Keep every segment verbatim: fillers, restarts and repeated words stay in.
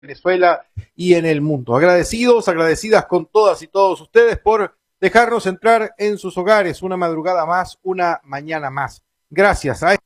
Venezuela y en el mundo. Agradecidos, agradecidas con todas y todos ustedes por dejarnos entrar en sus hogares una madrugada más, una mañana más. Gracias. A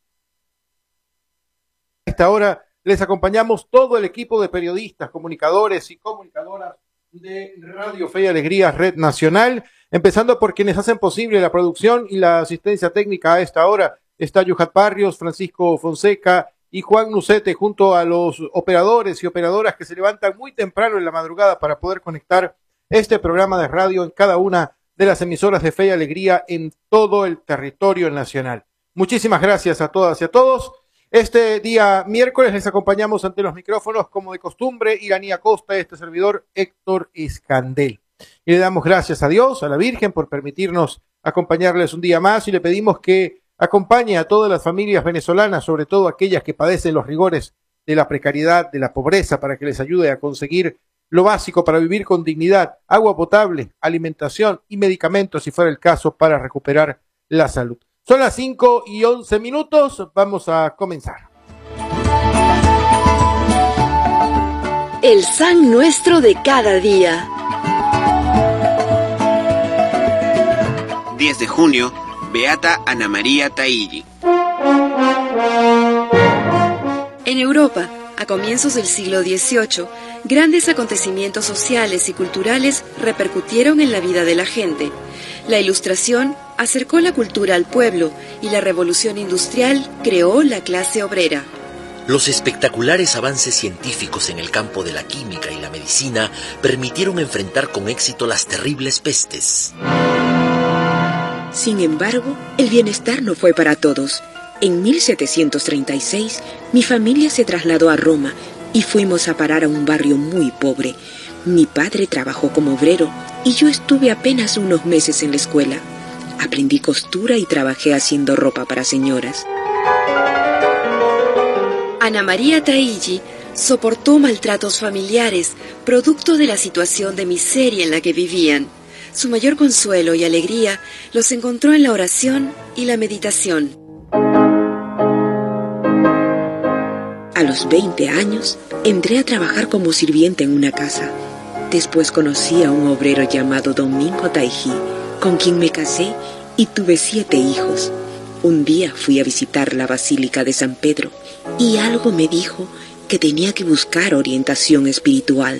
esta hora les acompañamos todo el equipo de periodistas, comunicadores y comunicadoras de Radio Fe y Alegría Red Nacional, empezando por quienes hacen posible la producción y la asistencia técnica a esta hora. Está Yuhat Barrios, Francisco Fonseca y Juan Nucete, junto a los operadores y operadoras que se levantan muy temprano en la madrugada para poder conectar este programa de radio en cada una de las emisoras de Fe y Alegría en todo el territorio nacional. Muchísimas gracias a todas y a todos. Este día miércoles les acompañamos ante los micrófonos, como de costumbre, Iranía Costa y este servidor Héctor Escandel. Y le damos gracias a Dios, a la Virgen, por permitirnos acompañarles un día más, y le pedimos que acompañe a todas las familias venezolanas, sobre todo aquellas que padecen los rigores de la precariedad, de la pobreza, para que les ayude a conseguir lo básico para vivir con dignidad: agua potable, alimentación y medicamentos, si fuera el caso, para recuperar la salud. Son las cinco y once minutos, vamos a comenzar. El San Nuestro de cada día. diez de junio, Beata Ana María Tailli. En Europa, a comienzos del siglo dieciocho, grandes acontecimientos sociales y culturales repercutieron en la vida de la gente. La Ilustración acercó la cultura al pueblo y la Revolución Industrial creó la clase obrera. Los espectaculares avances científicos en el campo de la química y la medicina permitieron enfrentar con éxito las terribles pestes. Sin embargo, el bienestar no fue para todos. En mil setecientos treinta y seis, mi familia se trasladó a Roma y fuimos a parar a un barrio muy pobre. Mi padre trabajó como obrero y yo estuve apenas unos meses en la escuela. Aprendí costura y trabajé haciendo ropa para señoras. Ana María Tailli soportó maltratos familiares, producto de la situación de miseria en la que vivían. Su mayor consuelo y alegría los encontró en la oración y la meditación. A los veinte años, entré a trabajar como sirviente en una casa. Después conocí a un obrero llamado Domingo Tailli, con quien me casé y tuve siete hijos. Un día fui a visitar la Basílica de San Pedro y algo me dijo que tenía que buscar orientación espiritual.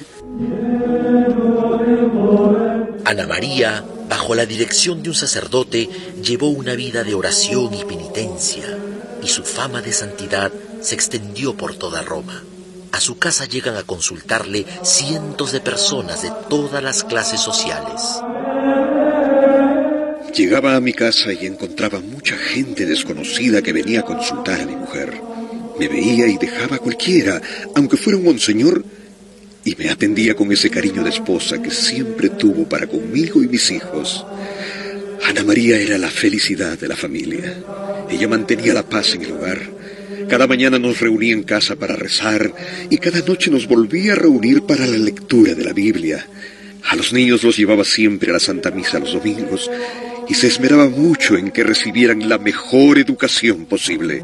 Ana María, bajo la dirección de un sacerdote, llevó una vida de oración y penitencia, y su fama de santidad se extendió por toda Roma. A su casa llegan a consultarle cientos de personas de todas las clases sociales. Llegaba a mi casa y encontraba mucha gente desconocida que venía a consultar a mi mujer. Me veía y dejaba a cualquiera, aunque fuera un monseñor, y me atendía con ese cariño de esposa que siempre tuvo para conmigo y mis hijos. Ana María era la felicidad de la familia. Ella mantenía la paz en el hogar. Cada mañana nos reunía en casa para rezar y cada noche nos volvía a reunir para la lectura de la Biblia. A los niños los llevaba siempre a la Santa Misa los domingos y se esmeraba mucho en que recibieran la mejor educación posible.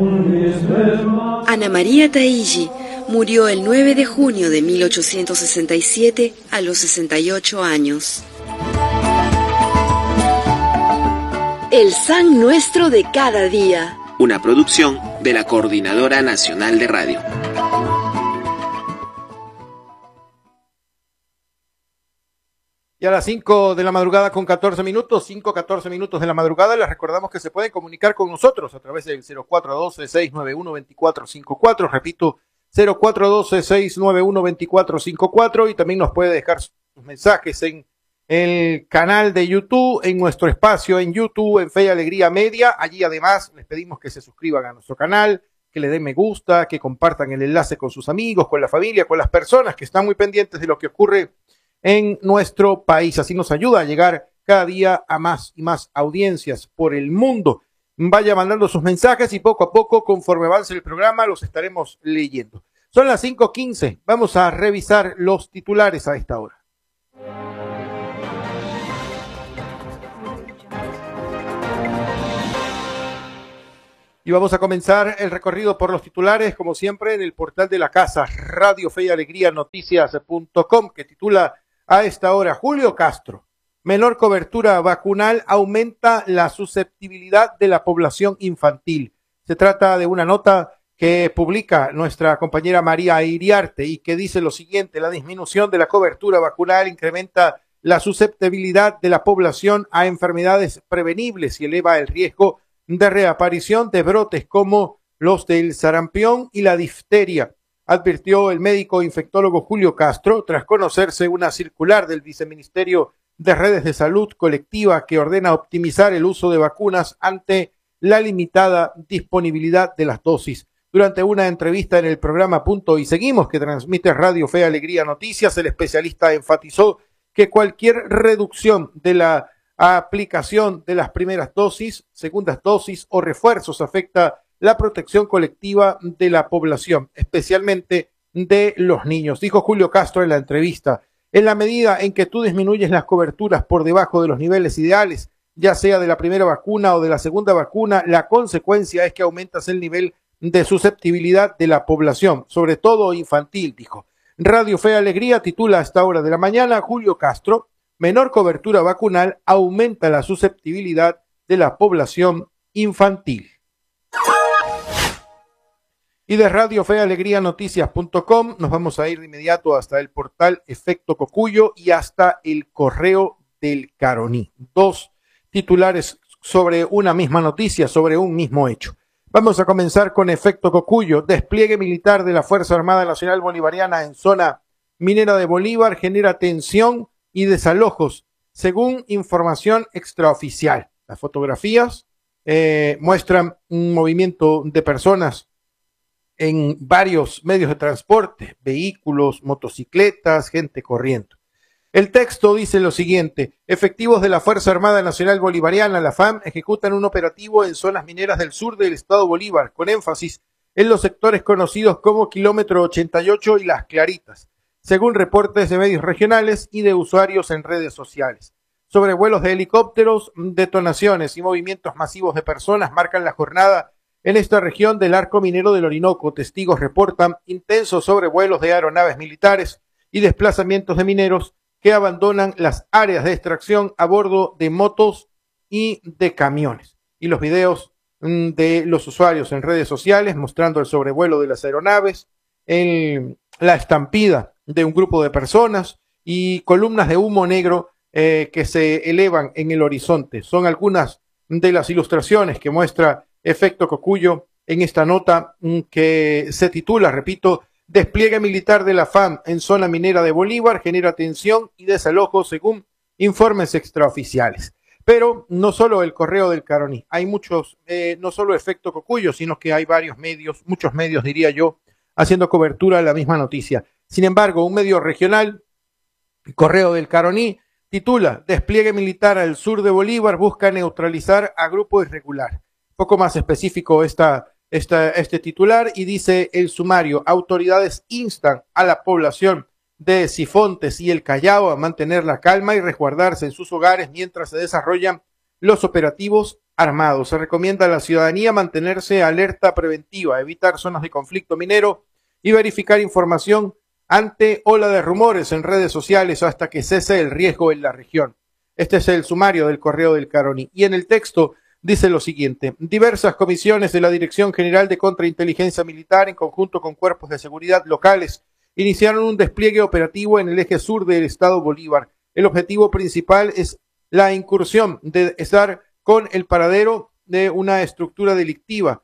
Ana María Tailli murió el nueve de junio de mil ochocientos sesenta y siete a los sesenta y ocho años. El San Nuestro de cada día. Una producción de la Coordinadora Nacional de Radio. Y a las cinco de la madrugada con catorce minutos, cinco, catorce minutos de la madrugada, les recordamos que se pueden comunicar con nosotros a través del cero cuatro uno dos, seis nueve uno, dos cuatro cinco cuatro, repito, cero cuatro uno dos, seis nueve uno, dos cuatro cinco cuatro, y también nos puede dejar sus mensajes en el canal de YouTube, en nuestro espacio en YouTube, en Fe y Alegría Media. Allí además les pedimos que se suscriban a nuestro canal, que le den me gusta, que compartan el enlace con sus amigos, con la familia, con las personas que están muy pendientes de lo que ocurre en nuestro país. Así nos ayuda a llegar cada día a más y más audiencias por el mundo. Vaya mandando sus mensajes y poco a poco, conforme avance el programa, los estaremos leyendo. Son las cinco quince. Vamos a revisar los titulares a esta hora. Y Y vamos a comenzar el recorrido por los titulares, como siempre, en el portal de la casa, Radio Fe y Alegría Noticias punto com, que titula a esta hora: Julio Castro, menor cobertura vacunal aumenta la susceptibilidad de la población infantil. Se trata de una nota que publica nuestra compañera María Iriarte y que dice lo siguiente: la disminución de la cobertura vacunal incrementa la susceptibilidad de la población a enfermedades prevenibles y eleva el riesgo de reaparición de brotes como los del sarampión y la difteria, advirtió el médico infectólogo Julio Castro tras conocerse una circular del Viceministerio de Redes de Salud Colectiva que ordena optimizar el uso de vacunas ante la limitada disponibilidad de las dosis. Durante una entrevista en el programa Punto y Seguimos, que transmite Radio Fe Alegría Noticias, el especialista enfatizó que cualquier reducción de la aplicación de las primeras dosis, segundas dosis o refuerzos afecta la protección colectiva de la población, especialmente de los niños. Dijo Julio Castro en la entrevista: en la medida en que tú disminuyes las coberturas por debajo de los niveles ideales, ya sea de la primera vacuna o de la segunda vacuna, la consecuencia es que aumentas el nivel de susceptibilidad de la población, sobre todo infantil, dijo. Radio Fe Alegría titula a esta hora de la mañana: Julio Castro, menor cobertura vacunal aumenta la susceptibilidad de la población infantil. Y de Radio Fe Alegría Noticias punto com nos vamos a ir de inmediato hasta el portal Efecto Cocuyo y hasta el Correo del Caroní. Dos titulares sobre una misma noticia, sobre un mismo hecho. Vamos a comenzar con Efecto Cocuyo. Despliegue militar de la Fuerza Armada Nacional Bolivariana en zona minera de Bolívar genera tensión y desalojos, según información extraoficial. Las fotografías eh, muestran un movimiento de personas en varios medios de transporte, vehículos, motocicletas, gente corriendo. El texto dice lo siguiente: efectivos de la Fuerza Armada Nacional Bolivariana, la FAM, ejecutan un operativo en zonas mineras del sur del estado Bolívar, con énfasis en los sectores conocidos como Kilómetro ochenta y ocho y Las Claritas, según reportes de medios regionales y de usuarios en redes sociales. Sobrevuelos de helicópteros, detonaciones y movimientos masivos de personas marcan la jornada en esta región del arco minero del Orinoco. Testigos reportan intensos sobrevuelos de aeronaves militares y desplazamientos de mineros que abandonan las áreas de extracción a bordo de motos y de camiones. Y los videos mmm, de los usuarios en redes sociales mostrando el sobrevuelo de las aeronaves, el, la estampida de un grupo de personas y columnas de humo negro eh, que se elevan en el horizonte. Son algunas de las ilustraciones que muestra Efecto Cocuyo en esta nota mmm, que se titula, repito, Despliegue militar de la FAM en zona minera de Bolívar genera tensión y desalojo, según informes extraoficiales. Pero no solo el Correo del Caroní, hay muchos, eh, no solo Efecto Cocuyo, sino que hay varios medios, muchos medios diría yo, haciendo cobertura de la misma noticia. Sin embargo, un medio regional, Correo del Caroní, titula: Despliegue militar al sur de Bolívar busca neutralizar a grupo irregular. Poco más específico esta Esta, este titular, y dice el sumario: autoridades instan a la población de Sifontes y el Callao a mantener la calma y resguardarse en sus hogares mientras se desarrollan los operativos armados. Se recomienda a la ciudadanía mantenerse alerta preventiva, evitar zonas de conflicto minero y verificar información ante ola de rumores en redes sociales hasta que cese el riesgo en la región. Este es el sumario del Correo del Caroní. Y en el texto dice lo siguiente: diversas comisiones de la Dirección General de Contrainteligencia Militar, en conjunto con cuerpos de seguridad locales, iniciaron un despliegue operativo en el eje sur del estado Bolívar. El objetivo principal es la incursión de estar con el paradero de una estructura delictiva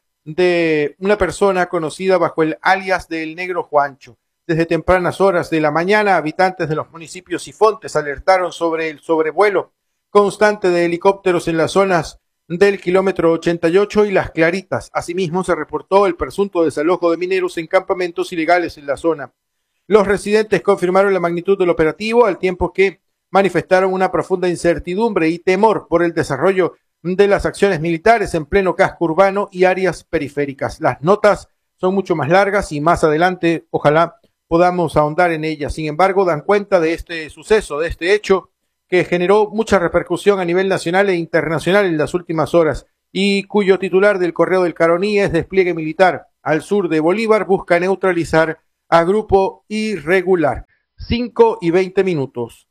de una persona conocida bajo el alias del Negro Juancho. Desde tempranas horas de la mañana, habitantes de los municipios Sifontes alertaron sobre el sobrevuelo constante de helicópteros en las zonas del kilómetro ochenta y ocho y Las Claritas. Asimismo, se reportó el presunto desalojo de mineros en campamentos ilegales en la zona. Los residentes confirmaron la magnitud del operativo, al tiempo que manifestaron una profunda incertidumbre y temor por el desarrollo de las acciones militares en pleno casco urbano y áreas periféricas. Las notas son mucho más largas y más adelante, ojalá, podamos ahondar en ellas. Sin embargo, dan cuenta de este suceso, de este hecho, que generó mucha repercusión a nivel nacional e internacional en las últimas horas y cuyo titular del Correo del Caroní es despliegue militar al sur de Bolívar, busca neutralizar a grupo irregular. cinco y veinte minutos.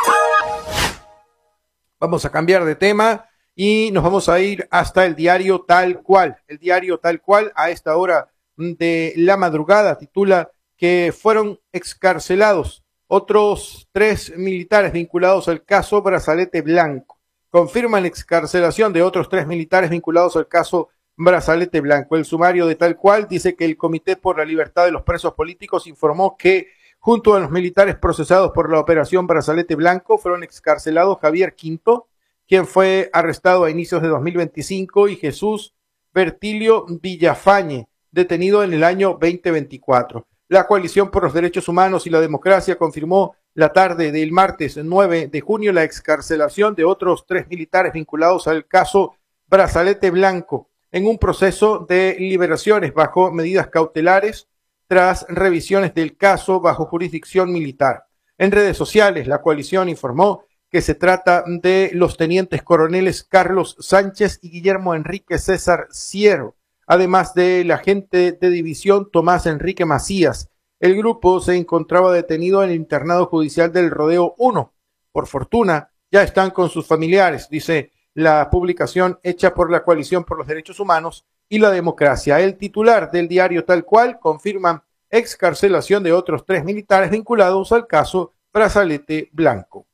Vamos a cambiar de tema y nos vamos a ir hasta el diario Tal Cual. El diario Tal Cual a esta hora de la madrugada titula que fueron excarcelados otros tres militares vinculados al caso Brazalete Blanco. Confirman excarcelación de otros tres militares vinculados al caso Brazalete Blanco. El sumario de Tal Cual dice que el Comité por la Libertad de los Presos Políticos informó que junto a los militares procesados por la operación Brazalete Blanco fueron excarcelados Javier Quinto, quien fue arrestado a inicios de dos mil veinticinco, y Jesús Bertilio Villafañe, detenido en el año veinte veinticuatro. La Coalición por los Derechos Humanos y la Democracia confirmó la tarde del martes nueve de junio la excarcelación de otros tres militares vinculados al caso Brazalete Blanco en un proceso de liberaciones bajo medidas cautelares tras revisiones del caso bajo jurisdicción militar. En redes sociales, la coalición informó que se trata de los tenientes coroneles Carlos Sánchez y Guillermo Enrique César Ciero, además del agente de división Tomás Enrique Macías. El grupo se encontraba detenido en el internado judicial del Rodeo uno. Por fortuna, ya están con sus familiares, dice la publicación hecha por la Coalición por los Derechos Humanos y la Democracia. El titular del diario Tal Cual confirma excarcelación de otros tres militares vinculados al caso Brazalete Blanco.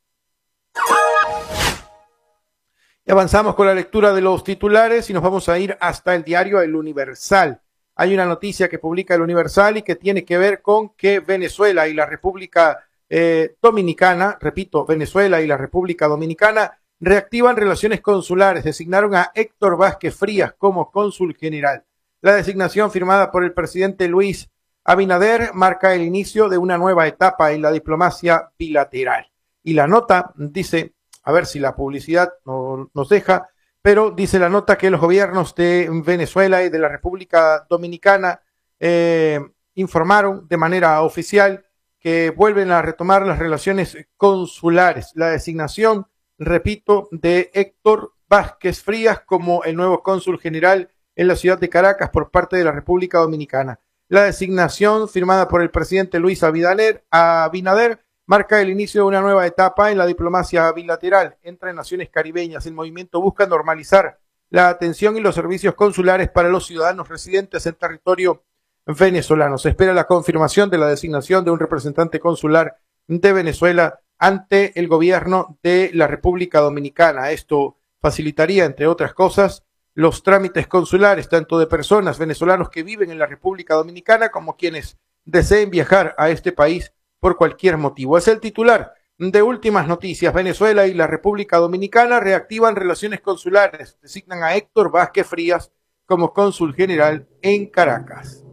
Y avanzamos con la lectura de los titulares y nos vamos a ir hasta el diario El Universal. Hay una noticia que publica El Universal y que tiene que ver con que Venezuela y la República eh, Dominicana, repito, Venezuela y la República Dominicana reactivan relaciones consulares. Designaron a Héctor Vázquez Frías como cónsul general. La designación firmada por el presidente Luis Abinader marca el inicio de una nueva etapa en la diplomacia bilateral. Y la nota dice, a ver si la publicidad no, nos deja, pero dice la nota que los gobiernos de Venezuela y de la República Dominicana eh, informaron de manera oficial que vuelven a retomar las relaciones consulares. La designación, repito, de Héctor Vázquez Frías como el nuevo cónsul general en la ciudad de Caracas por parte de la República Dominicana. La designación firmada por el presidente Luis Abinader, Abinader marca el inicio de una nueva etapa en la diplomacia bilateral entre naciones caribeñas. El movimiento busca normalizar la atención y los servicios consulares para los ciudadanos residentes en territorio venezolano. Se espera la confirmación de la designación de un representante consular de Venezuela ante el gobierno de la República Dominicana. Esto facilitaría, entre otras cosas, los trámites consulares, tanto de personas venezolanos que viven en la República Dominicana como quienes deseen viajar a este país por cualquier motivo. Es el titular de Últimas Noticias. Venezuela y la República Dominicana reactivan relaciones consulares. Designan a Héctor Vázquez Frías como cónsul general en Caracas.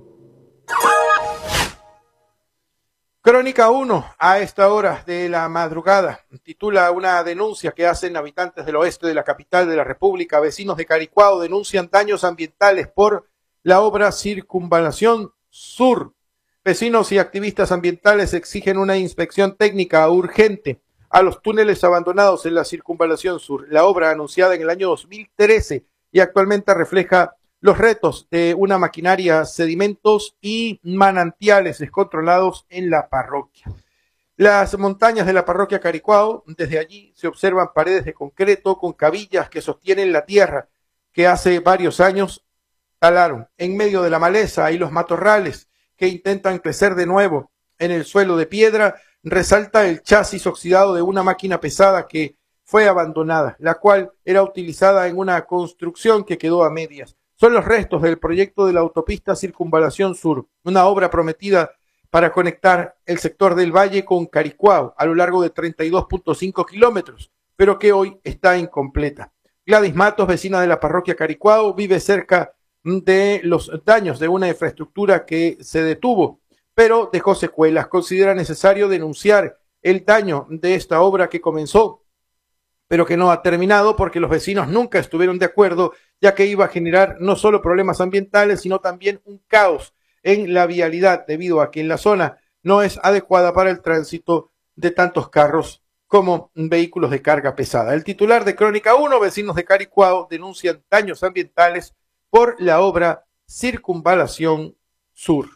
Crónica uno, a esta hora de la madrugada, titula una denuncia que hacen habitantes del oeste de la capital de la República. Vecinos de Caricuao denuncian daños ambientales por la obra Circunvalación Sur. Vecinos y activistas ambientales exigen una inspección técnica urgente a los túneles abandonados en la Circunvalación Sur. La obra, anunciada en el año dos mil trece y actualmente refleja los retos de una maquinaria, sedimentos y manantiales descontrolados en la parroquia. Las montañas de la parroquia Caricuao, desde allí se observan paredes de concreto con cabillas que sostienen la tierra que hace varios años talaron. En medio de la maleza hay los matorrales que intentan crecer de nuevo. En el suelo de piedra resalta el chasis oxidado de una máquina pesada que fue abandonada, la cual era utilizada en una construcción que quedó a medias. Son los restos del proyecto de la autopista Circunvalación Sur, una obra prometida para conectar el sector del Valle con Caricuao a lo largo de treinta y dos punto cinco kilómetros, pero que hoy está incompleta. Gladys Matos, vecina de la parroquia Caricuao, vive cerca de los daños de una infraestructura que se detuvo, pero dejó secuelas. Considera necesario denunciar el daño de esta obra que comenzó, pero que no ha terminado porque los vecinos nunca estuvieron de acuerdo, ya que iba a generar no solo problemas ambientales, sino también un caos en la vialidad, debido a que en la zona no es adecuada para el tránsito de tantos carros como vehículos de carga pesada. El titular de Crónica uno, vecinos de Caricuao denuncian daños ambientales por la obra Circunvalación Sur.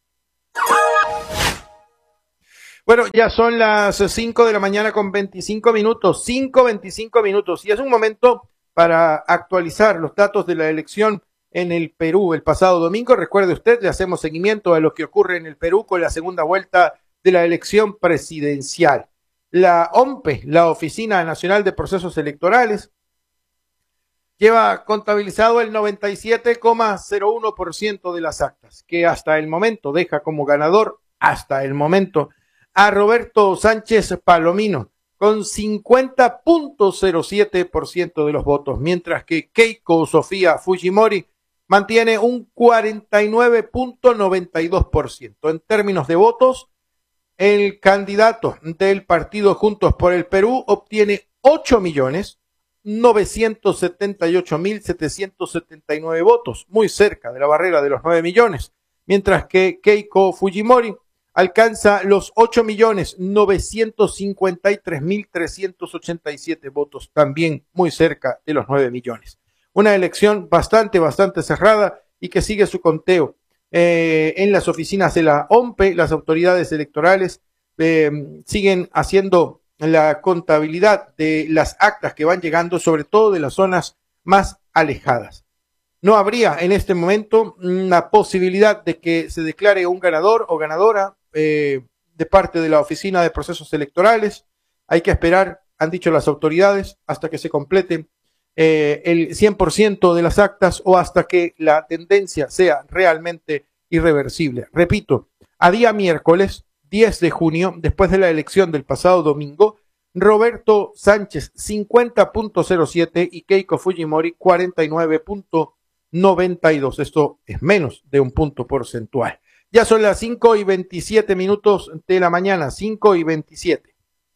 Bueno, ya son las cinco de la mañana con veinticinco minutos, cinco veinticinco minutos, y es un momento para actualizar los datos de la elección en el Perú el pasado domingo. Recuerde usted, le hacemos seguimiento a lo que ocurre en el Perú con la segunda vuelta de la elección presidencial. La O M P E, la Oficina Nacional de Procesos Electorales, lleva contabilizado el noventa y siete coma cero uno por ciento de las actas, que hasta el momento deja como ganador, hasta el momento, a Roberto Sánchez Palomino, con cincuenta punto cero siete por ciento de los votos, mientras que Keiko Sofía Fujimori mantiene un cuarenta y nueve punto noventa y dos por ciento. En términos de votos, el candidato del partido Juntos por el Perú obtiene ocho millones novecientos setenta y ocho mil setecientos setenta y nueve votos, muy cerca de la barrera de los nueve millones, mientras que Keiko Fujimori alcanza los ocho millones novecientos cincuenta y tres mil trescientos ochenta y siete votos, también muy cerca de los nueve millones. Una elección bastante, bastante cerrada y que sigue su conteo. Eh, en las oficinas de la O M P E, las autoridades electorales eh, siguen haciendo la contabilidad de las actas que van llegando, sobre todo de las zonas más alejadas. No habría en este momento una posibilidad de que se declare un ganador o ganadora eh, de parte de la Oficina de Procesos Electorales. Hay que esperar, han dicho las autoridades, hasta que se complete eh, el cien por ciento de las actas o hasta que la tendencia sea realmente irreversible. Repito, a día miércoles diez de junio, después de la elección del pasado domingo, Roberto Sánchez cincuenta punto cero siete y Keiko Fujimori cuarenta y nueve punto noventa y dos. Esto es menos de un punto porcentual. Ya son las cinco y veintisiete minutos de la mañana, cinco y veintisiete.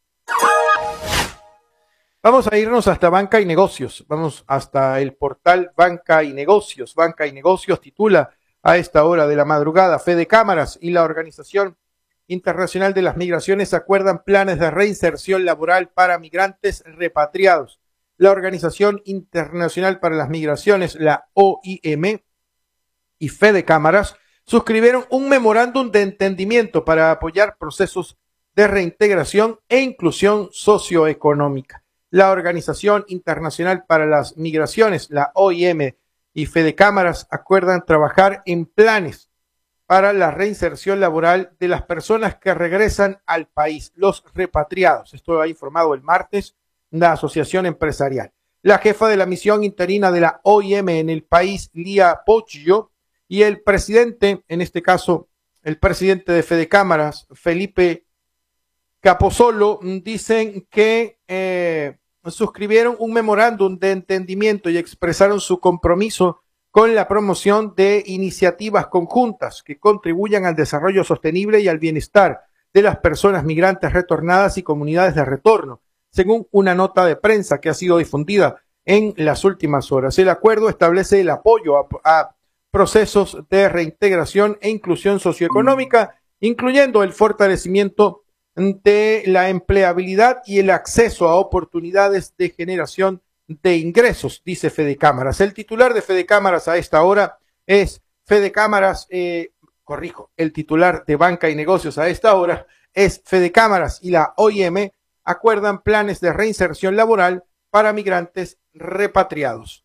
Vamos a irnos hasta Banca y Negocios. Vamos hasta el portal Banca y Negocios. Banca y Negocios titula a esta hora de la madrugada: Fede Cámaras y la Organización Internacional de las Migraciones acuerdan planes de reinserción laboral para migrantes repatriados. La Organización Internacional para las Migraciones, la O I M, y Fede Cámaras suscribieron un memorándum de entendimiento para apoyar procesos de reintegración e inclusión socioeconómica. La Organización Internacional para las Migraciones, la O I M, y Fede Cámaras acuerdan trabajar en planes para la reinserción laboral de las personas que regresan al país, los repatriados. Esto lo ha informado el martes la Asociación Empresarial. La jefa de la misión interina de la O I M en el país, Lía Poggio, y el presidente, en este caso, el presidente de Fede Cámaras, Felipe Capozolo, dicen que eh, suscribieron un memorándum de entendimiento y expresaron su compromiso con la promoción de iniciativas conjuntas que contribuyan al desarrollo sostenible y al bienestar de las personas migrantes retornadas y comunidades de retorno, según una nota de prensa que ha sido difundida en las últimas horas. El acuerdo establece el apoyo a, a procesos de reintegración e inclusión socioeconómica, incluyendo el fortalecimiento de la empleabilidad y el acceso a oportunidades de generación de ingresos, dice Fede Cámaras. El titular de Fede Cámaras a esta hora es Fede Cámaras, eh, corrijo, el titular de Banca y Negocios a esta hora es Fede Cámaras y la O I M acuerdan planes de reinserción laboral para migrantes repatriados.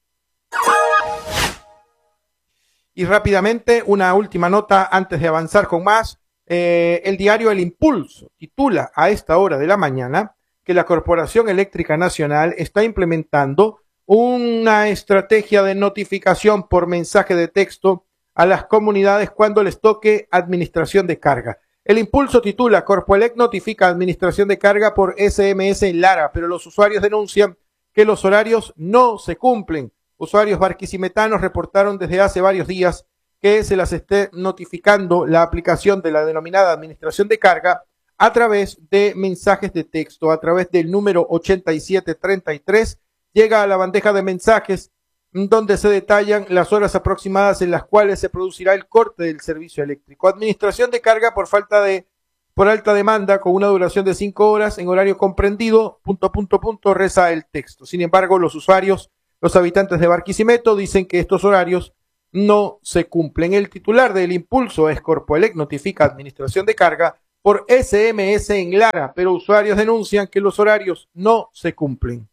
Y rápidamente, una última nota antes de avanzar con más. Eh, el diario El Impulso titula a esta hora de la mañana que la Corporación Eléctrica Nacional está implementando una estrategia de notificación por mensaje de texto a las comunidades cuando les toque administración de carga. El Impulso titula: Corpoelec notifica administración de carga por S M S en Lara, pero los usuarios denuncian que los horarios no se cumplen. Usuarios barquisimetanos reportaron desde hace varios días que se las esté notificando la aplicación de la denominada administración de carga a través de mensajes de texto, a través del número ochenta y siete treinta y tres, llega a la bandeja de mensajes donde se detallan las horas aproximadas en las cuales se producirá el corte del servicio eléctrico. Administración de carga por falta de por alta demanda con una duración de cinco horas en horario comprendido, punto, punto, punto, reza el texto. Sin embargo, los usuarios, los habitantes de Barquisimeto dicen que estos horarios no se cumplen. El titular del impulso es Corpoelec, notifica administración de carga por ese eme ese en Lara, pero usuarios denuncian que los horarios no se cumplen.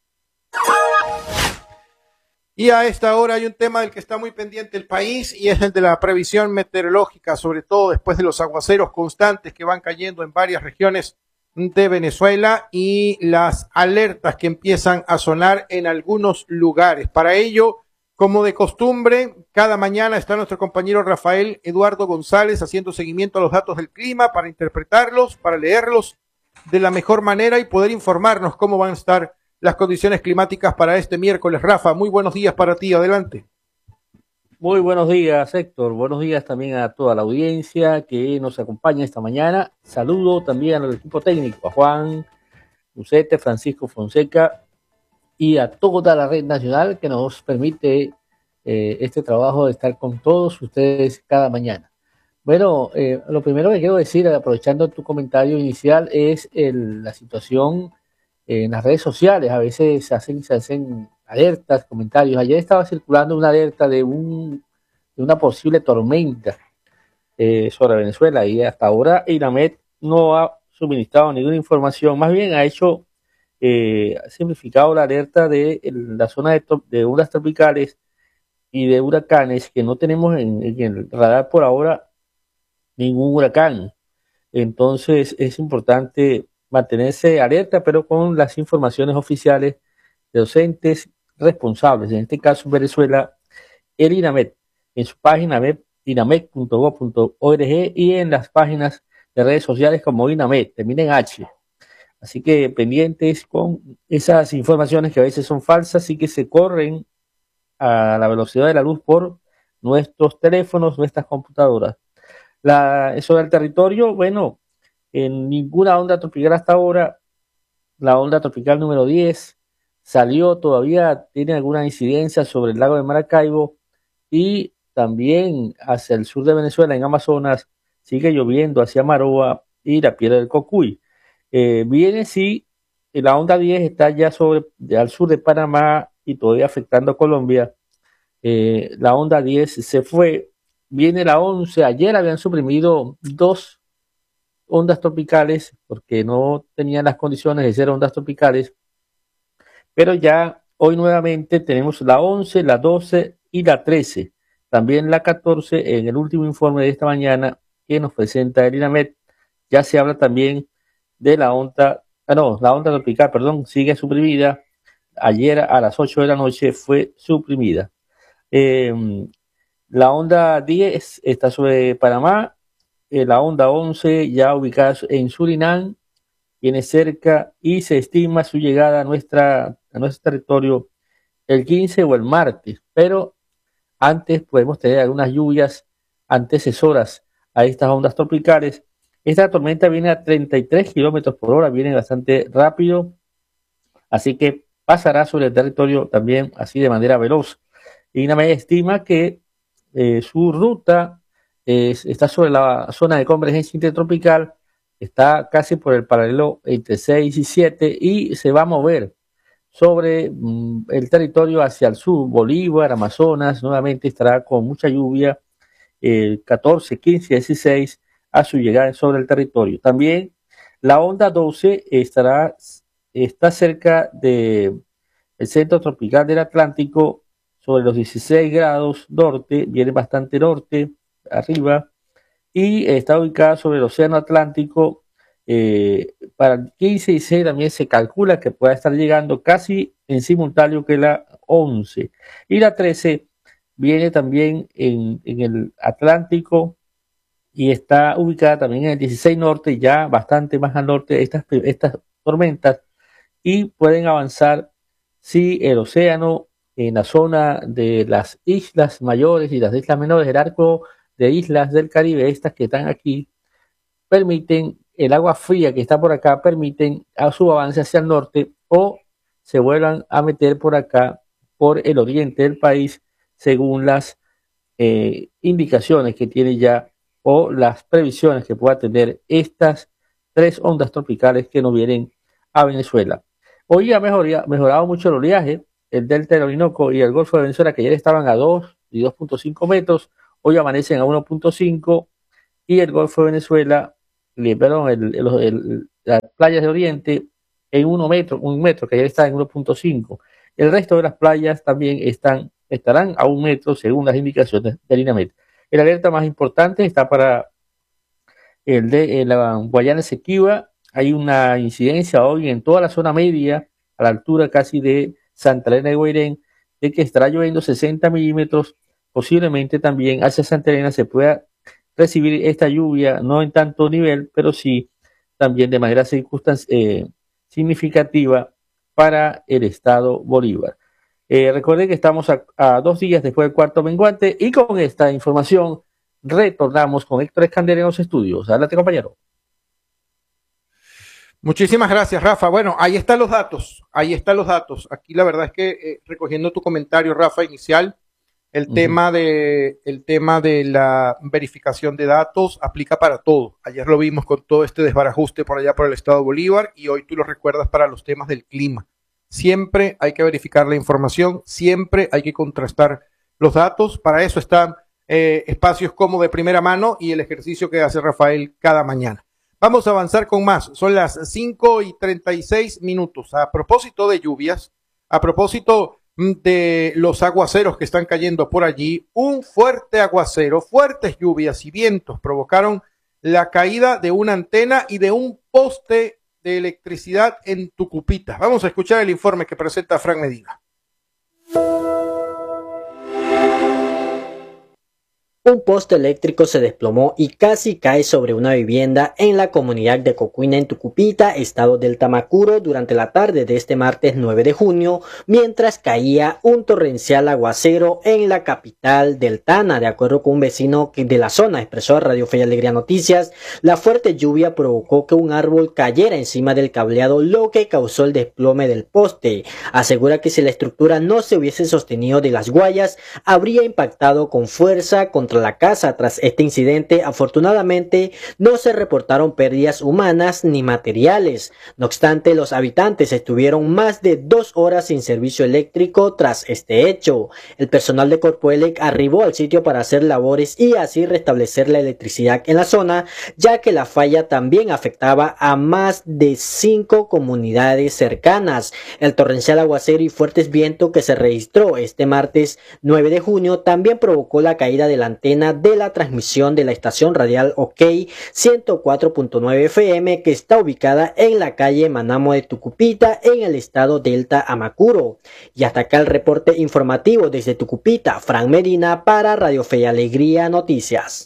Y a esta hora hay un tema del que está muy pendiente el país y es el de la previsión meteorológica, sobre todo después de los aguaceros constantes que van cayendo en varias regiones de Venezuela y las alertas que empiezan a sonar en algunos lugares. Para ello, como de costumbre, cada mañana está nuestro compañero Rafael Eduardo González haciendo seguimiento a los datos del clima para interpretarlos, para leerlos de la mejor manera y poder informarnos cómo van a estar las condiciones climáticas para este miércoles. Rafa, muy buenos días para ti, adelante. Muy buenos días, Héctor. Buenos días también a toda la audiencia que nos acompaña esta mañana. Saludo también al equipo técnico, a Juan Lucete, Francisco Fonseca y a toda la red nacional que nos permite eh, este trabajo de estar con todos ustedes cada mañana. Bueno, eh, lo primero que quiero decir, aprovechando tu comentario inicial, es el, la situación en las redes sociales. A veces se hacen, se hacen alertas, comentarios. Ayer estaba circulando una alerta de, un, de una posible tormenta eh, sobre Venezuela y hasta ahora INAMED no ha suministrado ninguna información. Más bien ha hecho, eh, ha simplificado la alerta de la zona de, de ondas tropicales y de huracanes, que no tenemos en, en el radar por ahora ningún huracán. Entonces es importante mantenerse alerta, pero con las informaciones oficiales de docentes responsables, en este caso en Venezuela, el INAMED, en su página web inamed punto gob punto org y en las páginas de redes sociales como INAMED, termina en H. Así que pendientes con esas informaciones que a veces son falsas y que se corren a la velocidad de la luz por nuestros teléfonos, nuestras computadoras. La, eso del territorio, bueno, en ninguna onda tropical hasta ahora. La onda tropical número diez salió, todavía tiene alguna incidencia sobre el lago de Maracaibo y también hacia el sur de Venezuela, en Amazonas, sigue lloviendo hacia Maroa y la Piedra del Cocuy. Eh, viene, sí, la onda diez está ya sobre, al sur de Panamá y todavía afectando a Colombia. Eh, la onda diez se fue, viene la once, ayer habían suprimido dos ondas tropicales porque no tenían las condiciones de ser ondas tropicales, pero ya hoy nuevamente tenemos la once, la doce y la trece, también la catorce. En el último informe de esta mañana que nos presenta el INAMED ya se habla también de la onda, ah, no, la onda tropical, perdón, sigue suprimida. Ayer a las ocho de la noche fue suprimida. Eh, la onda diez está sobre Panamá. Eh, la onda once ya ubicada en Surinam, viene cerca y se estima su llegada a, nuestra, a nuestro territorio el quince o el martes, pero antes podemos tener algunas lluvias antecesoras a estas ondas tropicales. Esta tormenta viene a treinta y tres kilómetros por hora, viene bastante rápido, así que pasará sobre el territorio también así de manera veloz. INAMED estima que eh, su ruta Es, está sobre la zona de convergencia intertropical, está casi por el paralelo entre seis y siete y se va a mover sobre mm, el territorio hacia el sur. Bolívar, Amazonas, nuevamente estará con mucha lluvia, eh, catorce, quince, dieciséis a su llegada sobre el territorio. También la onda doce estará, está cerca del centro tropical del Atlántico, sobre los dieciséis grados norte, viene bastante norte, arriba, y está ubicada sobre el océano Atlántico. Eh, para el quince y dieciséis también se calcula que pueda estar llegando casi en simultáneo que la once, y la trece viene también en, en el Atlántico y está ubicada también en el dieciséis norte, ya bastante más al norte estas, estas tormentas, y pueden avanzar si el océano en la zona de las islas mayores y las islas menores, el arco de islas del Caribe, estas que están aquí, permiten, el agua fría que está por acá, permiten a su avance hacia el norte o se vuelvan a meter por acá, por el oriente del país, según las eh, indicaciones que tiene ya o las previsiones que pueda tener estas tres ondas tropicales que nos vienen a Venezuela. Hoy ha mejorado, mejorado mucho el oleaje, el delta del Orinoco y el Golfo de Venezuela, que ayer estaban a dos y dos punto cinco metros, hoy amanecen a uno punto cinco, y el Golfo de Venezuela, perdón, el, el, el, las playas de Oriente en uno metro, un metro, que ayer estaba en uno punto cinco. El resto de las playas también están, estarán a un metro según las indicaciones del INAMET. El alerta más importante está para el de la Guayana Esequiba. Hay una incidencia hoy en toda la zona media, a la altura casi de Santa Elena de Guairén, de que estará lloviendo sesenta milímetros. Posiblemente también hacia Santa Elena se pueda recibir esta lluvia, no en tanto nivel, pero sí también de manera eh, significativa para el estado Bolívar. Eh, recuerden que estamos a, a dos días después del cuarto menguante, y con esta información retornamos con Héctor Escandera en los estudios. Adelante, compañero. Muchísimas gracias, Rafa. Bueno, ahí están los datos, ahí están los datos. Aquí la verdad es que eh, recogiendo tu comentario, Rafa, inicial, el uh-huh. tema de el tema de la verificación de datos aplica para todo. Ayer lo vimos con todo este desbarajuste por allá por el estado Bolívar, y hoy tú lo recuerdas para los temas del clima. Siempre hay que verificar la información, siempre hay que contrastar los datos. Para eso están eh, espacios como de primera mano y el ejercicio que hace Rafael cada mañana. Vamos a avanzar con más. Son las cinco y treinta y seis minutos. A propósito de lluvias, a propósito de los aguaceros que están cayendo por allí, un fuerte aguacero, fuertes lluvias y vientos provocaron la caída de una antena y de un poste de electricidad en Tucupita. Vamos a escuchar el informe que presenta Frank Medina. Un poste eléctrico se desplomó y casi cae sobre una vivienda en la comunidad de Cocuina, en Tucupita, estado del Tamacuro, durante la tarde de este martes nueve de junio, mientras caía un torrencial aguacero en la capital del Tana. De acuerdo con un vecino de la zona, expresó a Radio Fe y Alegría Noticias, la fuerte lluvia provocó que un árbol cayera encima del cableado, lo que causó el desplome del poste. Asegura que si la estructura no se hubiese sostenido de las guayas, habría impactado con fuerza contra la casa. Tras este incidente, afortunadamente no se reportaron pérdidas humanas ni materiales. No obstante, los habitantes estuvieron más de dos horas sin servicio eléctrico tras este hecho. El personal de Corpoelec arribó al sitio para hacer labores y así restablecer la electricidad en la zona, ya que la falla también afectaba a más de cinco comunidades cercanas. El torrencial aguacero y fuertes vientos que se registró este martes nueve de junio también provocó la caída de la antena de la transmisión de la estación radial OK ciento cuatro punto nueve F M, que está ubicada en la calle Manamo de Tucupita, en el estado Delta Amacuro. Y hasta acá el reporte informativo desde Tucupita. Frank Medina para Radio Fe y Alegría Noticias.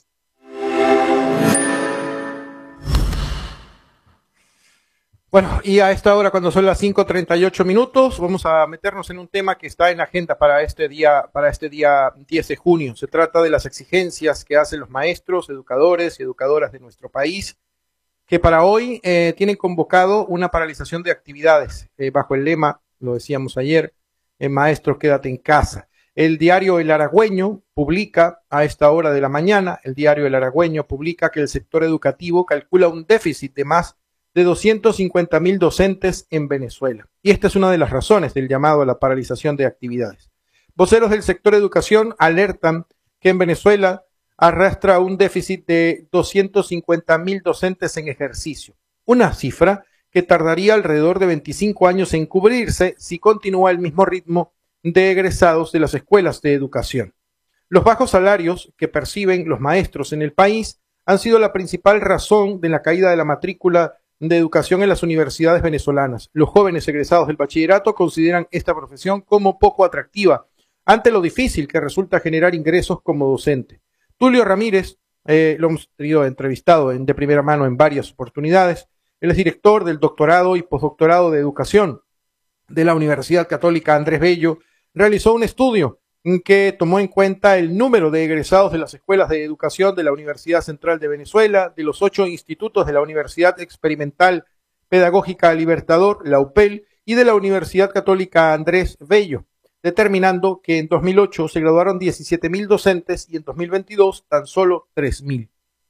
Bueno, y a esta hora, cuando son las cinco treinta y ocho minutos, vamos a meternos en un tema que está en la agenda para este día, para este día diez de junio. Se trata de las exigencias que hacen los maestros, educadores y educadoras de nuestro país, que para hoy eh, tienen convocado una paralización de actividades eh, bajo el lema, lo decíamos ayer, eh, maestro, quédate en casa. El diario El Aragüeño publica a esta hora de la mañana, el diario El Aragüeño publica que el sector educativo calcula un déficit de más de doscientos cincuenta mil docentes en Venezuela. Y esta es una de las razones del llamado a la paralización de actividades. Voceros del sector educación alertan que en Venezuela arrastra un déficit de doscientos cincuenta mil docentes en ejercicio, una cifra que tardaría alrededor de veinticinco años en cubrirse si continúa el mismo ritmo de egresados de las escuelas de educación. Los bajos salarios que perciben los maestros en el país han sido la principal razón de la caída de la matrícula de educación en las universidades venezolanas. Los jóvenes egresados del bachillerato consideran esta profesión como poco atractiva ante lo difícil que resulta generar ingresos como docente. Tulio Ramírez, eh, lo hemos tenido entrevistado en, de primera mano en varias oportunidades. Él es director del doctorado y postdoctorado de educación de la Universidad Católica Andrés Bello. Realizó un estudio en que tomó en cuenta el número de egresados de las escuelas de educación de la Universidad Central de Venezuela, de los ocho institutos de la Universidad Experimental Pedagógica Libertador, la U P E L, y de la Universidad Católica Andrés Bello, determinando que en dos mil ocho se graduaron diecisiete mil docentes y en dos mil veintidós tan solo tres mil.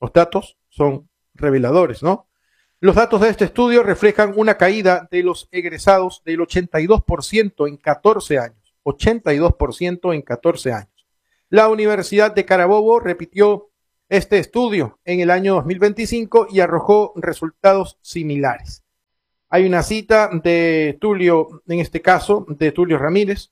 Los datos son reveladores, ¿no? Los datos de este estudio reflejan una caída de los egresados del ochenta y dos por ciento en catorce años. ochenta y dos por ciento en catorce años. La Universidad de Carabobo repitió este estudio en el año dos mil veinticinco y arrojó resultados similares. Hay una cita de Tulio, en este caso, de Tulio Ramírez.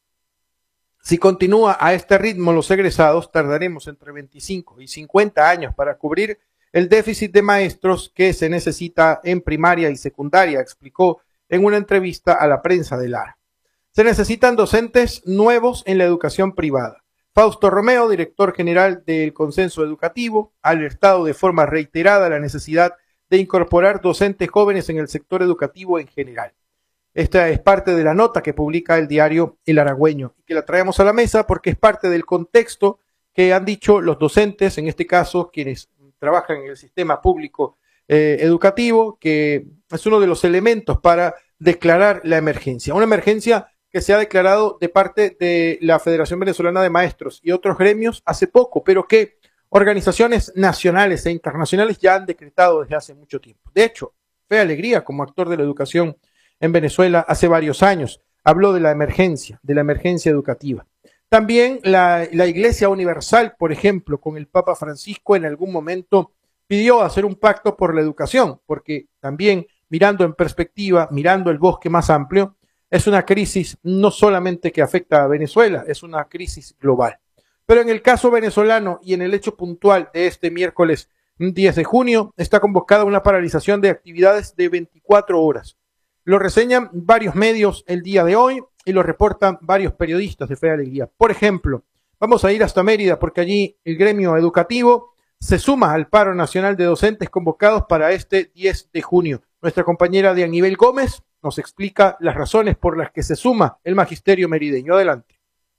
Si continúa a este ritmo los egresados, tardaremos entre veinticinco y cincuenta años para cubrir el déficit de maestros que se necesita en primaria y secundaria, explicó en una entrevista a la prensa de Lara. Se necesitan docentes nuevos en la educación privada. Fausto Romeo, director general del Consenso Educativo, ha alertado de forma reiterada la necesidad de incorporar docentes jóvenes en el sector educativo en general. Esta es parte de la nota que publica el diario El Aragüeño y que la traemos a la mesa porque es parte del contexto que han dicho los docentes, en este caso quienes trabajan en el sistema público eh, educativo, que es uno de los elementos para declarar la emergencia. Una emergencia que se ha declarado de parte de la Federación Venezolana de Maestros y otros gremios hace poco, pero que organizaciones nacionales e internacionales ya han decretado desde hace mucho tiempo. De hecho, Fe Alegría, como actor de la educación en Venezuela hace varios años, habló de la emergencia, de la emergencia educativa. También la, la Iglesia Universal, por ejemplo, con el Papa Francisco en algún momento pidió hacer un pacto por la educación, porque también mirando en perspectiva, mirando el bosque más amplio, es una crisis no solamente que afecta a Venezuela, es una crisis global. Pero en el caso venezolano y en el hecho puntual de este miércoles diez de junio, está convocada una paralización de actividades de veinticuatro horas. Lo reseñan varios medios el día de hoy y lo reportan varios periodistas de Fe y Alegría. Por ejemplo, vamos a ir hasta Mérida porque allí el gremio educativo se suma al paro nacional de docentes convocados para este diez de junio. Nuestra compañera Dianibel Gómez nos explica las razones por las que se suma el magisterio merideño. Adelante.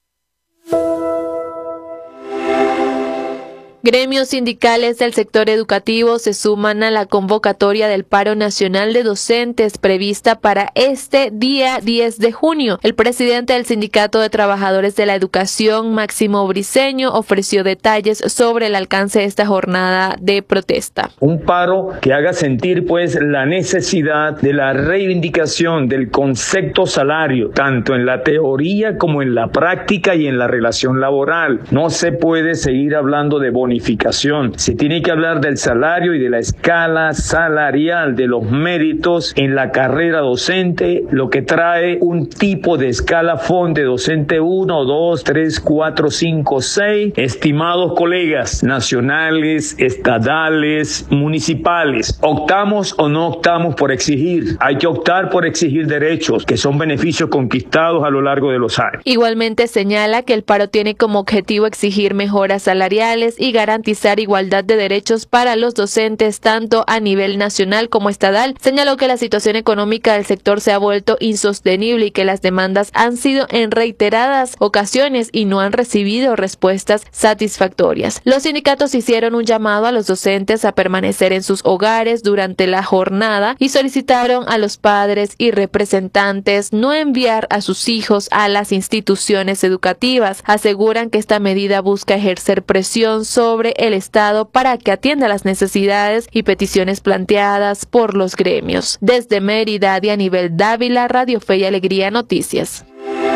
Gremios sindicales del sector educativo se suman a la convocatoria del paro nacional de docentes prevista para este día diez de junio. El presidente del Sindicato de Trabajadores de la Educación, Máximo Briceño, ofreció detalles sobre el alcance de esta jornada de protesta. Un paro que haga sentir pues la necesidad de la reivindicación del concepto salario, tanto en la teoría como en la práctica y en la relación laboral. No se puede seguir hablando de bonificación. Se tiene que hablar del salario y de la escala salarial, de los méritos en la carrera docente, lo que trae un tipo de escalafón de docente uno, dos, tres, cuatro, cinco, seis. Estimados colegas nacionales, estatales, municipales, ¿optamos o no optamos por exigir? Hay que optar por exigir derechos, que son beneficios conquistados a lo largo de los años. Igualmente señala que el paro tiene como objetivo exigir mejoras salariales y garantizar igualdad de derechos para los docentes tanto a nivel nacional como estatal. Señaló que la situación económica del sector se ha vuelto insostenible y que las demandas han sido en reiteradas ocasiones y no han recibido respuestas satisfactorias. Los sindicatos hicieron un llamado a los docentes a permanecer en sus hogares durante la jornada y solicitaron a los padres y representantes no enviar a sus hijos a las instituciones educativas. Aseguran que esta medida busca ejercer presión sobre sobre el Estado para que atienda las necesidades y peticiones planteadas por los gremios. Desde Mérida, Dianibel Dávila, Radio Fe y Alegría Noticias.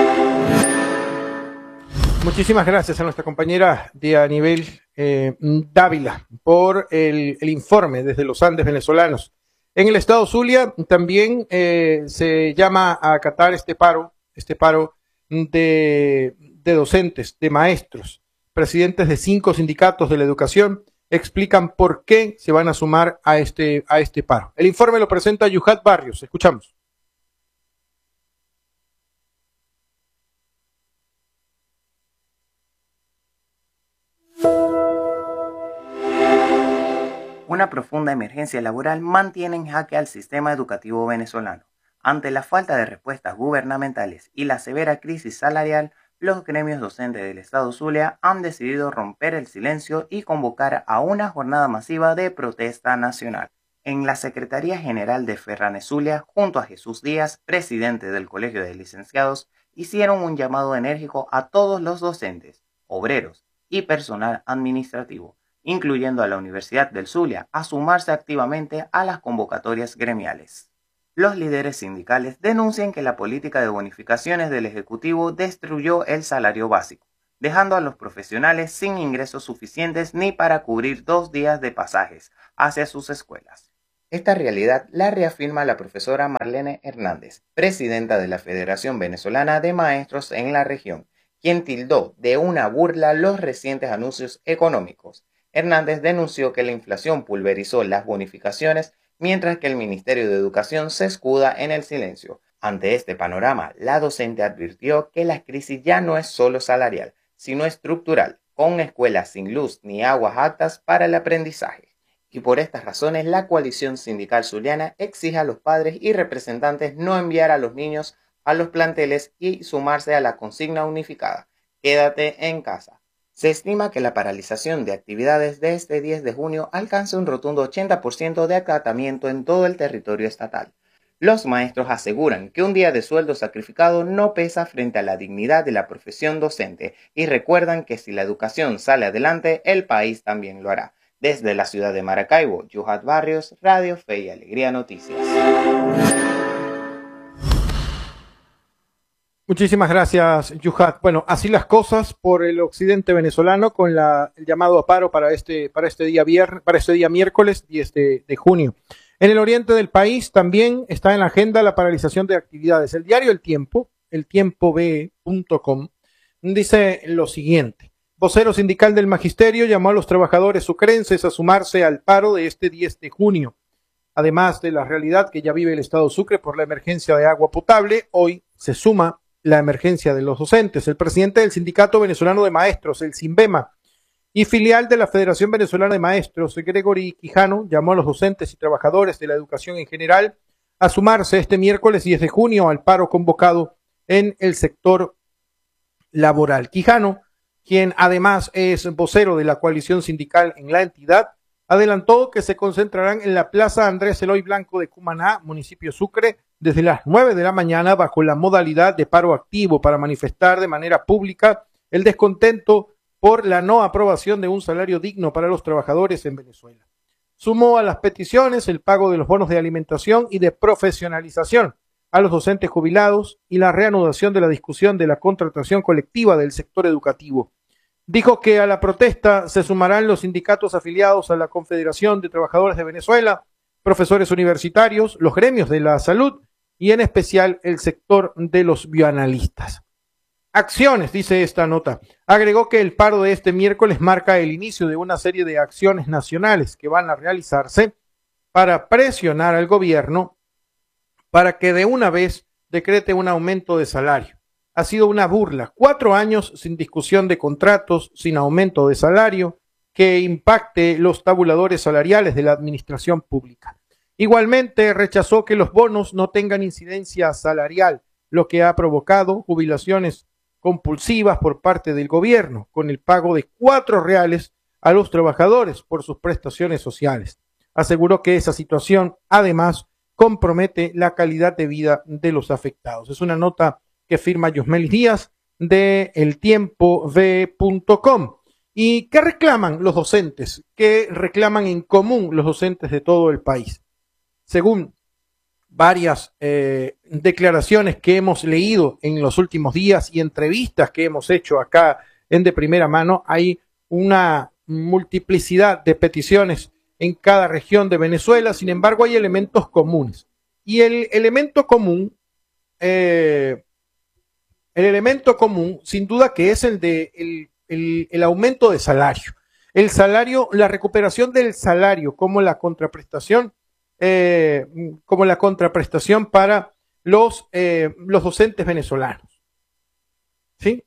Muchísimas gracias a nuestra compañera Dianibel eh, Dávila por el, el informe desde los Andes venezolanos. En el estado Zulia también eh, se llama a acatar este paro, este paro de, de docentes, de maestros. Presidentes de cinco sindicatos de la educación explican por qué se van a sumar a este, a este paro. El informe lo presenta Yuhat Barrios. Escuchamos. Una profunda emergencia laboral mantiene en jaque al sistema educativo venezolano. Ante la falta de respuestas gubernamentales y la severa crisis salarial, los gremios docentes del estado Zulia han decidido romper el silencio y convocar a una jornada masiva de protesta nacional. En la Secretaría General de Ferranes Zulia, junto a Jesús Díaz, presidente del Colegio de Licenciados, hicieron un llamado enérgico a todos los docentes, obreros y personal administrativo, incluyendo a la Universidad del Zulia, a sumarse activamente a las convocatorias gremiales. Los líderes sindicales denuncian que la política de bonificaciones del Ejecutivo destruyó el salario básico, dejando a los profesionales sin ingresos suficientes ni para cubrir dos días de pasajes hacia sus escuelas. Esta realidad la reafirma la profesora Marlene Hernández, presidenta de la Federación Venezolana de Maestros en la región, quien tildó de una burla los recientes anuncios económicos. Hernández denunció que la inflación pulverizó las bonificaciones, mientras que el Ministerio de Educación se escuda en el silencio. Ante este panorama, la docente advirtió que la crisis ya no es solo salarial, sino estructural, con escuelas sin luz ni aguas aptas para el aprendizaje. Y por estas razones, la coalición sindical zuliana exige a los padres y representantes no enviar a los niños a los planteles y sumarse a la consigna unificada: quédate en casa. Se estima que la paralización de actividades de este diez de junio alcance un rotundo ochenta por ciento de acatamiento en todo el territorio estatal. Los maestros aseguran que un día de sueldo sacrificado no pesa frente a la dignidad de la profesión docente y recuerdan que si la educación sale adelante, el país también lo hará. Desde la ciudad de Maracaibo, Yuhat Barrios, Radio Fe y Alegría Noticias. Muchísimas gracias, Yuhat. Bueno, así las cosas por el occidente venezolano con la, el llamado a paro para este, para este día viernes, para este día miércoles diez de junio. En el oriente del país también está en la agenda la paralización de actividades. El diario El Tiempo, el tiempo be punto com, dice lo siguiente: vocero sindical del Magisterio llamó a los trabajadores sucrenses a sumarse al paro de este diez de junio. Además de la realidad que ya vive el Estado Sucre por la emergencia de agua potable, hoy se suma la emergencia de los docentes. El presidente del Sindicato Venezolano de Maestros, el SINVEMA, y filial de la Federación Venezolana de Maestros, Gregory Quijano, llamó a los docentes y trabajadores de la educación en general a sumarse este miércoles diez de junio al paro convocado en el sector laboral. Quijano, quien además es vocero de la coalición sindical en la entidad, adelantó que se concentrarán en la Plaza Andrés Eloy Blanco de Cumaná, municipio Sucre, desde las nueve de la mañana bajo la modalidad de paro activo para manifestar de manera pública el descontento por la no aprobación de un salario digno para los trabajadores en Venezuela. Sumó a las peticiones el pago de los bonos de alimentación y de profesionalización a los docentes jubilados y la reanudación de la discusión de la contratación colectiva del sector educativo. Dijo que a la protesta se sumarán los sindicatos afiliados a la Confederación de Trabajadores de Venezuela, profesores universitarios, los gremios de la salud y en especial el sector de los bioanalistas. Acciones, dice esta nota. Agregó que el paro de este miércoles marca el inicio de una serie de acciones nacionales que van a realizarse para presionar al gobierno para que de una vez decrete un aumento de salario. Ha sido una burla. Cuatro años sin discusión de contratos, sin aumento de salario, que impacte los tabuladores salariales de la administración pública. Igualmente rechazó que los bonos no tengan incidencia salarial, lo que ha provocado jubilaciones compulsivas por parte del gobierno, con el pago de cuatro reales a los trabajadores por sus prestaciones sociales. Aseguró que esa situación, además, compromete la calidad de vida de los afectados. Es una nota que firma Yosmelis Díaz de el tiempo be punto com. ¿Y qué reclaman los docentes? ¿Qué reclaman en común los docentes de todo el país? Según varias eh, declaraciones que hemos leído en los últimos días y entrevistas que hemos hecho acá en De Primera Mano, hay una multiplicidad de peticiones en cada región de Venezuela. Sin embargo, hay elementos comunes. Y el elemento común, eh, el elemento común, sin duda que es el de el, el, el aumento de salario. El salario, la recuperación del salario como la contraprestación Eh, como la contraprestación para los, eh, los docentes venezolanos. ¿Sí?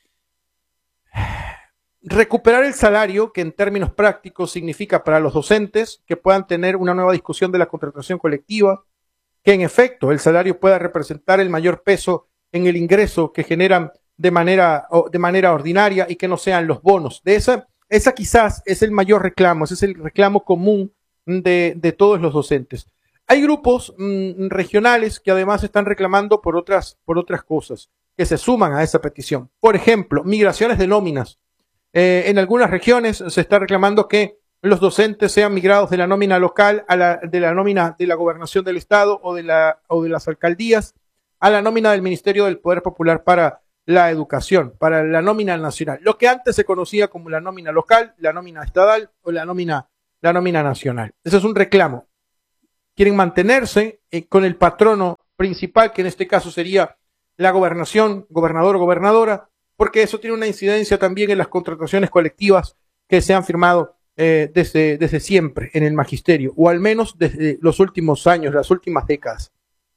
Recuperar el salario, que en términos prácticos significa para los docentes que puedan tener una nueva discusión de la contratación colectiva, que en efecto el salario pueda representar el mayor peso en el ingreso que generan de manera, de manera ordinaria y que no sean los bonos. De esa, esa quizás es el mayor reclamo, ese es el reclamo común De, de todos los docentes. Hay grupos mmm, regionales que además están reclamando por otras, por otras cosas, que se suman a esa petición. Por ejemplo, migraciones de nóminas. Eh, en algunas regiones se está reclamando que los docentes sean migrados de la nómina local a la de la nómina de la gobernación del estado o de la o de las alcaldías a la nómina del Ministerio del Poder Popular para la Educación, para la nómina nacional. Lo que antes se conocía como la nómina local, la nómina estatal o la nómina la nómina nacional. Ese es un reclamo. Quieren mantenerse eh, con el patrono principal, que en este caso sería la gobernación, gobernador o gobernadora, porque eso tiene una incidencia también en las contrataciones colectivas que se han firmado eh, desde, desde siempre en el magisterio, o al menos desde los últimos años, las últimas décadas.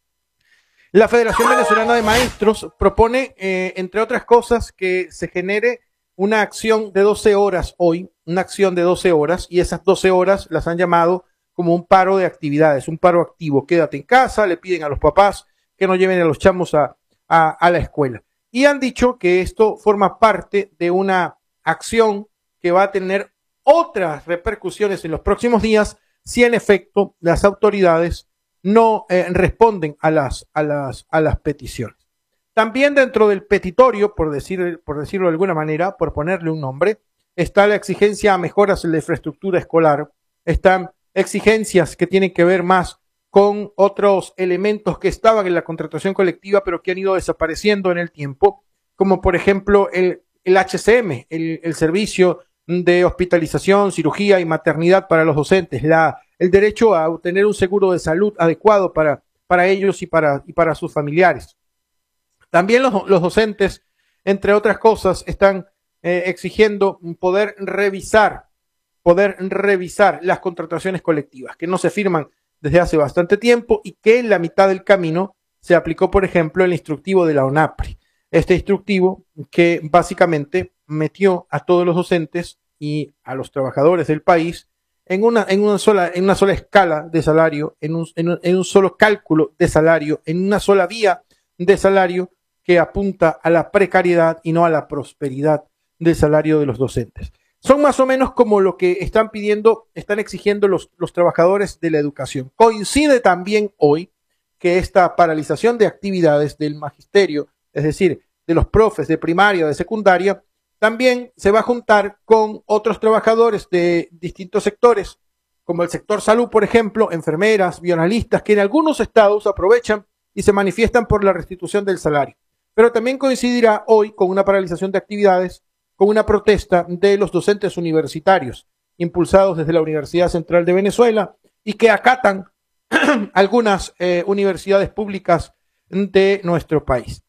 La Federación Venezolana de Maestros propone, eh, entre otras cosas, que se genere una acción de doce horas hoy, una acción de doce horas, y esas doce horas las han llamado como un paro de actividades, un paro activo. Quédate en casa, le piden a los papás que no lleven a los chamos a, a, a la escuela. Y han dicho que esto forma parte de una acción que va a tener otras repercusiones en los próximos días si en efecto las autoridades no eh, responden a las, a, las, a las peticiones. También dentro del petitorio, por, decir, por decirlo de alguna manera, por ponerle un nombre, está la exigencia a mejoras en la infraestructura escolar, están exigencias que tienen que ver más con otros elementos que estaban en la contratación colectiva, pero que han ido desapareciendo en el tiempo, como por ejemplo el, el H C M, el, el servicio de hospitalización, cirugía y maternidad para los docentes, la, el derecho a obtener un seguro de salud adecuado para, para ellos y para, y para sus familiares. También los, los docentes, entre otras cosas, están eh, exigiendo poder revisar, poder revisar las contrataciones colectivas, que no se firman desde hace bastante tiempo y que en la mitad del camino se aplicó, por ejemplo, el instructivo de la ONAPRE. Este instructivo que básicamente metió a todos los docentes y a los trabajadores del país en una, en una sola, en una sola escala de salario, en un, en un, en un solo cálculo de salario, en una sola vía de salario que apunta a la precariedad y no a la prosperidad del salario de los docentes. Son más o menos como lo que están pidiendo, están exigiendo los, los trabajadores de la educación. Coincide también hoy que esta paralización de actividades del magisterio, es decir, de los profes de primaria, de secundaria, también se va a juntar con otros trabajadores de distintos sectores, como el sector salud, por ejemplo, enfermeras, bioanalistas, que en algunos estados aprovechan y se manifiestan por la restitución del salario. Pero también coincidirá hoy con una paralización de actividades, con una protesta de los docentes universitarios, impulsados desde la Universidad Central de Venezuela y que acatan algunas eh, universidades públicas de nuestro país.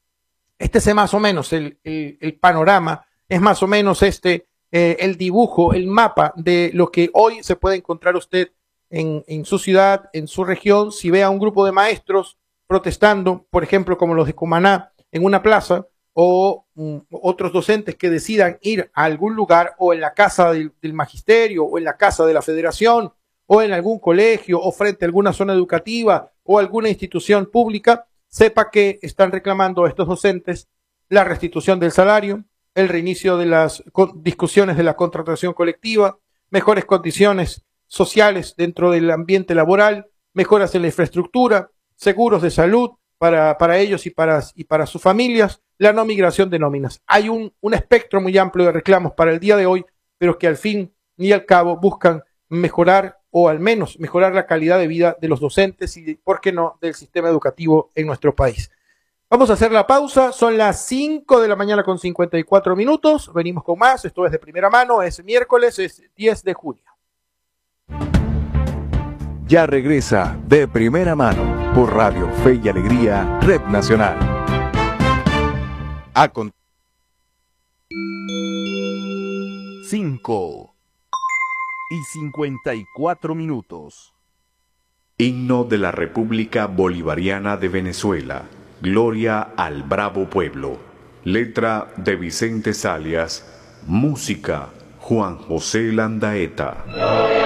Este es más o menos el, el, el panorama, es más o menos este eh, el dibujo, el mapa de lo que hoy se puede encontrar usted en, en su ciudad, en su región. Si ve a un grupo de maestros protestando, por ejemplo, como los de Cumaná, en una plaza, o um, otros docentes que decidan ir a algún lugar o en la casa del, del magisterio o en la casa de la federación o en algún colegio o frente a alguna zona educativa o alguna institución pública, sepa que están reclamando a estos docentes la restitución del salario, el reinicio de las discusiones de la contratación colectiva, mejores condiciones sociales dentro del ambiente laboral, mejoras en la infraestructura, seguros de salud para, para ellos y para, y para sus familias, la no migración de nóminas. Hay un, un espectro muy amplio de reclamos para el día de hoy, pero que al fin y al cabo buscan mejorar o al menos mejorar la calidad de vida de los docentes y, por qué no, del sistema educativo en nuestro país. Vamos a hacer la pausa, son las cinco de la mañana con cincuenta y cuatro minutos, venimos con más, esto es de primera mano, es miércoles, es diez de junio. Ya regresa De Primera Mano por Radio Fe y Alegría, Red Nacional. A con... cinco y cincuenta y cuatro minutos. Himno de la República Bolivariana de Venezuela. Gloria al bravo pueblo. Letra de Vicente Salias. Música Juan José Landaeta.